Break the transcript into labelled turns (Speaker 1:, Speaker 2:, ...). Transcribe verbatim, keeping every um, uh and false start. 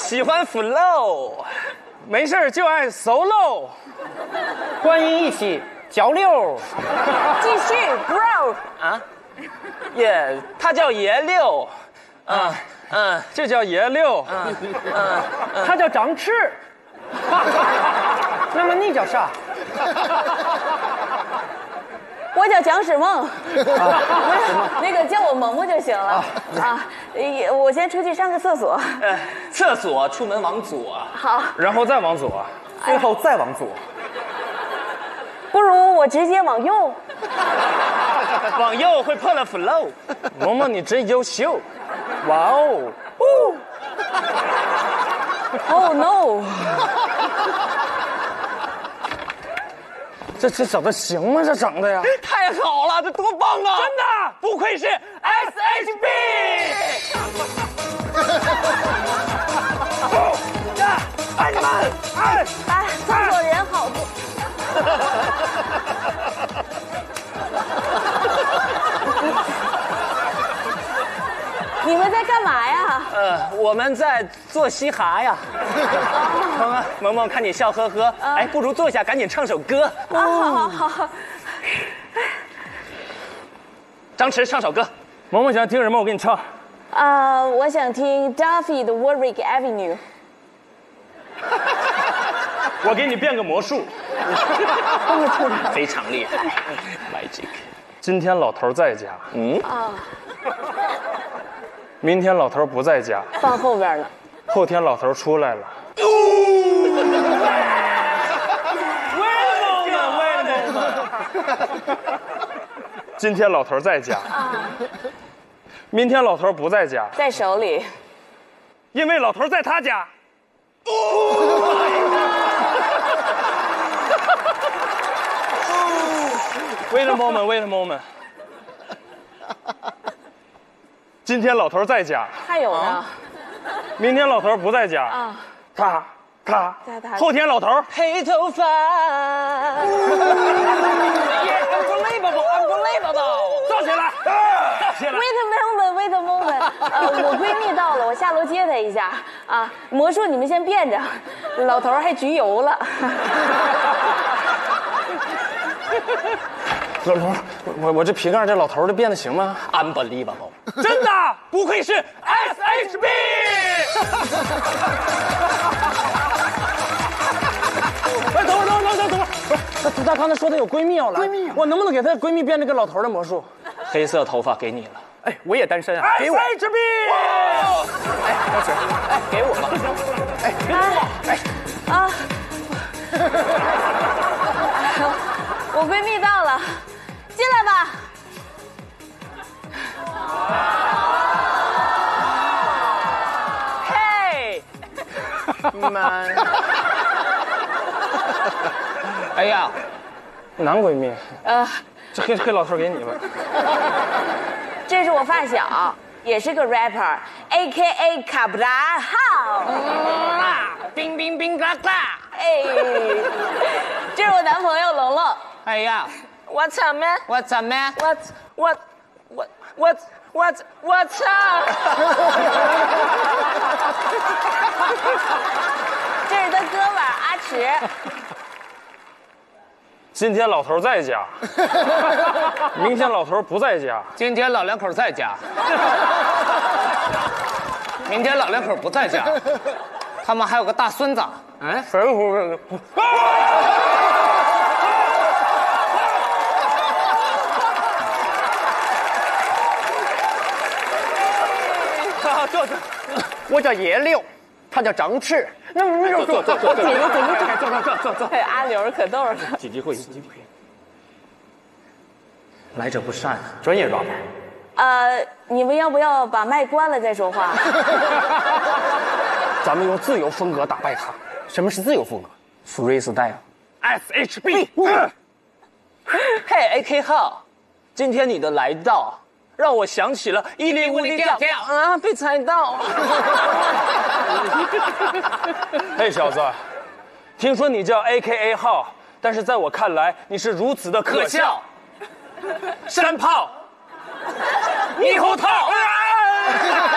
Speaker 1: 喜欢 flow，
Speaker 2: 没事就爱 solo，
Speaker 3: 欢迎一起交流。
Speaker 4: 继续 ，bro
Speaker 1: 啊，耶，他叫爷六，
Speaker 2: 嗯嗯，这叫爷六，
Speaker 1: 嗯嗯，
Speaker 3: 他叫张弛。那么你叫啥？
Speaker 4: 我叫蒋始梦，那个叫我萌萌就行了啊。也我先出去上个厕所。
Speaker 1: 呃，厕所出门往左，
Speaker 4: 好，
Speaker 2: 然后再往左，
Speaker 3: 最后再往左。
Speaker 4: 不如我直接往右。
Speaker 1: 往右会破了 flow。
Speaker 2: 萌萌你真优秀，
Speaker 3: 哇哦！
Speaker 4: Oh no！
Speaker 2: 这这整的行吗？这整的呀，
Speaker 1: 太好了，这多棒啊！
Speaker 2: 真的
Speaker 1: 不愧是 S H B。呀，爱你们！哎，
Speaker 4: 哎，厕所人好多。你们在干嘛呀？
Speaker 1: 呃，我们在做嘻哈呀。萌萌，萌萌，看你笑呵呵，哎，不如坐下，赶紧唱首歌。
Speaker 4: 啊，好好好。
Speaker 1: 张弛唱首歌。
Speaker 2: 萌萌想听什么？我给你唱。
Speaker 4: 啊，我想听 Duffy 的 Warwick Avenue。
Speaker 2: 我给你变个魔术。
Speaker 1: 非常厉害 ，Magic。
Speaker 2: 今天老头在家，
Speaker 1: 嗯
Speaker 4: 啊，
Speaker 2: 明天老头不在家，
Speaker 4: 放后边了。
Speaker 2: 后天老头出来了。今天老头在家，明天老头不在家，
Speaker 4: 在手里。
Speaker 2: 因为老头在他家。Wait a moment, wait a moment。今天老头在家，
Speaker 4: 还有呢。
Speaker 2: 明天老头不在家。
Speaker 4: 啊，
Speaker 2: 他他
Speaker 4: 在他
Speaker 2: 后天老头
Speaker 1: 黑头发。Unbelievable, unbelievable！
Speaker 2: 站起来，站起来。
Speaker 4: Wait a moment, wait a moment。呃，我闺蜜到了，我下楼接她一下。啊，魔术你们先变着，老头还焗油了。
Speaker 2: 老头，我我这皮盖这老头的变得行吗？
Speaker 1: Unbelievable！
Speaker 2: 真的，不愧是 S H B。哎，等会儿，等会儿，等会儿，等会儿，不是，她刚才说她有闺蜜要来，闺蜜，我能不能给她闺蜜变这个老头的魔术？
Speaker 1: 黑色头发给你了。
Speaker 3: 哎，我也单身啊，给我。
Speaker 2: S H B。
Speaker 3: 哎，高姐，哎，给我吧。哎，给我。哎，
Speaker 4: 啊，我闺蜜到了，进来吧。
Speaker 1: 嘿，man。哎呀，
Speaker 2: 男闺蜜，
Speaker 4: 呃，
Speaker 2: 这黑黑老头给你吧。
Speaker 4: 这是我发小，也是个 rapper，A K A 卡布拉号。
Speaker 1: 冰冰冰嘎嘎。
Speaker 4: 哎，这是我男朋友龙龙。
Speaker 1: 哎呀
Speaker 4: What's up, man?
Speaker 1: ，What's up, man?
Speaker 4: What
Speaker 1: What what what what what's up？
Speaker 4: 这是他哥们儿阿池。
Speaker 2: 今天老头在家，明天老头不在家。
Speaker 1: 今天老两口在家，明天老两口不在家，他们还有个大孙子。
Speaker 2: 哎，神乎这个。
Speaker 3: 啊，坐坐，我叫叶六，他叫张弛。那我坐坐坐坐坐坐坐坐坐坐坐。
Speaker 4: 哎，阿刘可逗了。
Speaker 2: 紧急会议，紧急会议。
Speaker 1: 来者不善，
Speaker 3: 专业 rapper。
Speaker 4: 呃，你们要不要把麦关了再说话？
Speaker 3: 咱们用自由风格打败他。什么是自由风格
Speaker 1: freestyle。
Speaker 2: S H B。
Speaker 1: 嘿 ，A K 号，今天你的来到让我想起了一零五零调调啊，被踩到。
Speaker 2: 嘿，小子，听说你叫 A K A 号，但是在我看来，你是如此的可笑。山炮，猕猴桃。